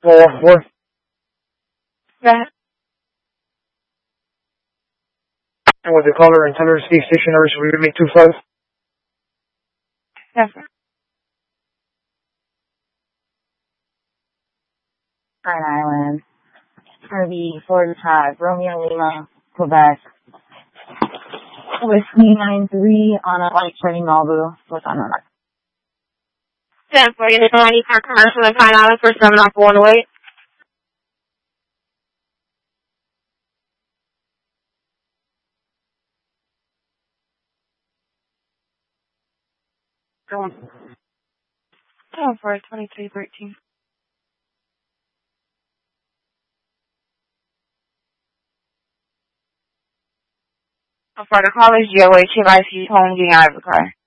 414. Yeah. And with the caller and teller speak stationary, so we would make 25. Yes, sir. Rhode Island. Harvey, Ford Tag, Romeo Lima, Quebec. Whiskey 93 on a light train Malibu with on a 1040 Nicolini Park Commercial in Pine Island for 7 off 1 wait. Go on. 1040 2313. For the college GOH, if I see home getting out of the car.